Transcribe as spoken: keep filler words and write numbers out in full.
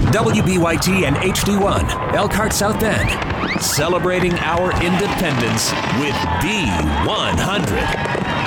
W B Y T and H D one, Elkhart South Bend. Celebrating our independence with B one hundred.